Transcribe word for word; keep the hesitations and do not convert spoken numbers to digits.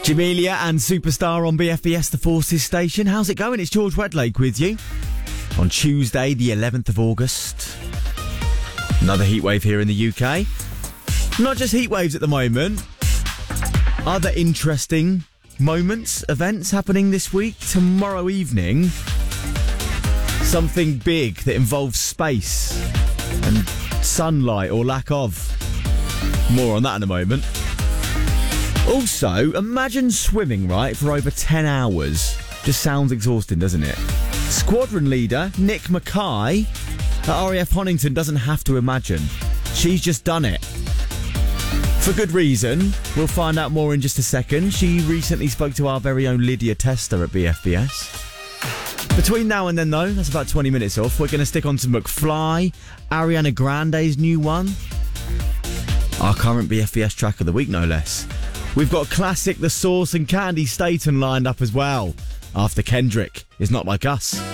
Jamelia and Superstar on B F B S, the Forces station. How's it going? It's George Wedlake with you on Tuesday, the eleventh of August. Another heatwave here in the U K. Not just heatwaves at the moment. Other interesting moments, events happening this week. Tomorrow evening, something big that involves space and sunlight or lack of. More on that in a moment. Also, imagine swimming, right, for over ten hours. Just sounds exhausting, doesn't it? Squadron leader Nick Mackay at R A F Honington doesn't have to imagine. She's just done it. For good reason. We'll find out more in just a second. She recently spoke to our very own Lydia Tester at B F B S. Between now and then, though, that's about twenty minutes off, we're going to stick on to McFly, Ariana Grande's new one. Our current B F B S track of the week, no less. We've got classic The Source and Candy Staten lined up as well, after Kendrick is Not Like Us.